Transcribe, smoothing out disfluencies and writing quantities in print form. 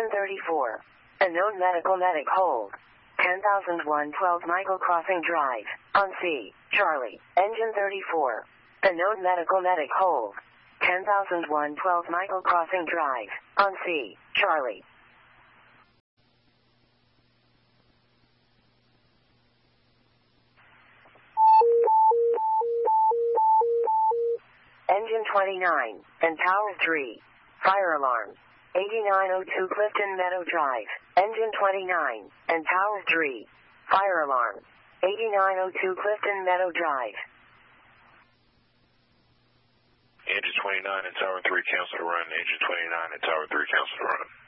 Engine 34. Unknown medic hold. 10,001 12 Michael Crossing Drive. On C. Charlie. Engine 34. Unknown medic hold. 10,001 12 Michael Crossing Drive. On C. Charlie. Engine 29, and Tower 3. Fire alarm. 8902 Clifton Meadow Drive. Engine 29, and Tower 3. Fire alarm. 8902 Clifton Meadow Drive. Engine 29 and Tower 3 cancel to run. Engine 29 and Tower 3 cancel to run.